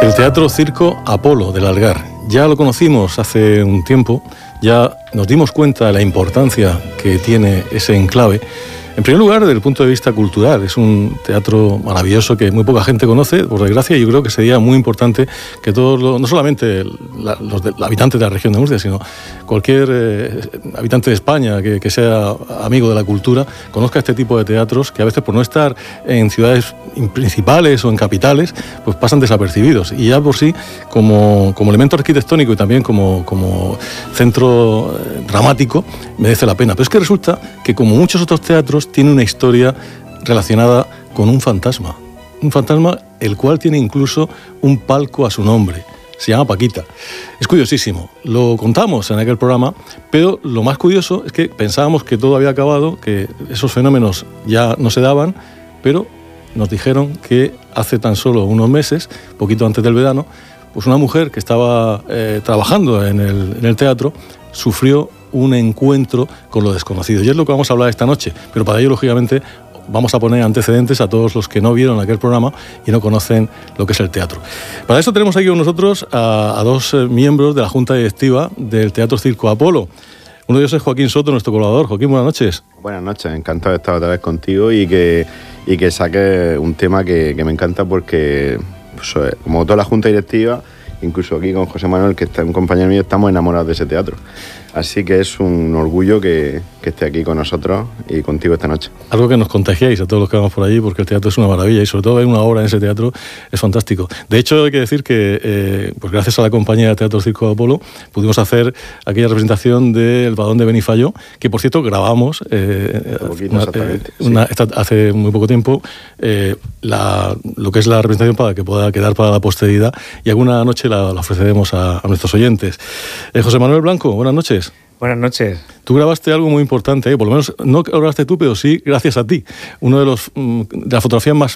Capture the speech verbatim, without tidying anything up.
El Teatro Circo Apolo del Algar. Ya lo conocimos hace un tiempo, ya nos dimos cuenta de la importancia que tiene ese enclave. En primer lugar, desde el punto de vista cultural, es un teatro maravilloso que muy poca gente conoce, por desgracia, y yo creo que sería muy importante que todos, los, no solamente la, los, de, los habitantes de la región de Murcia, sino cualquier eh, habitante de España que, que sea amigo de la cultura, conozca este tipo de teatros que a veces por no estar en ciudades principales o en capitales, pues pasan desapercibidos. Y ya por sí, como, como elemento arquitectónico y también como, como centro eh, dramático, merece la pena. Pero es que resulta que, como muchos otros teatros, tiene una historia relacionada con un fantasma. Un fantasma el cual tiene incluso un palco a su nombre. Se llama Paquita. Es curiosísimo. Lo contamos en aquel programa, pero lo más curioso es que pensábamos que todo había acabado, que esos fenómenos ya no se daban, pero nos dijeron que hace tan solo unos meses, poquito antes del verano, pues una mujer que estaba eh, trabajando en el, en el teatro sufrió un encuentro con lo desconocido. Y es lo que vamos a hablar esta noche, pero para ello, lógicamente, vamos a poner antecedentes a todos los que no vieron aquel programa y no conocen lo que es el teatro. Para eso tenemos aquí con nosotros a, a dos eh, miembros de la Junta Directiva del Teatro Circo Apolo. Uno de ellos es Joaquín Soto, nuestro colaborador. Joaquín, buenas noches. Buenas noches, encantado de estar otra vez contigo y que, y que saques un tema que, que me encanta porque, pues, como toda la Junta Directiva, incluso aquí con José Manuel, que está un compañero mío, estamos enamorados de ese teatro. Así que es un orgullo que, que esté aquí con nosotros y contigo esta noche. Algo que nos contagiáis a todos los que vamos por allí, porque el teatro es una maravilla y sobre todo ver una obra en ese teatro es fantástico. De hecho, hay que decir que, eh, pues gracias a la compañía de Teatro Circo Apolo, pudimos hacer aquella representación del Badón de Benifayó, que por cierto grabamos eh, poquito, una, exactamente, eh, una, sí. esta, hace muy poco tiempo eh, la, lo que es la representación para que pueda quedar para la posteridad, y alguna noche la, la ofreceremos a, a nuestros oyentes. Eh, José Manuel Blanco, buenas noches. Buenas noches. Tú grabaste algo muy importante, ¿eh? Por lo menos no grabaste tú, pero sí gracias a ti. Uno de los de las fotografías más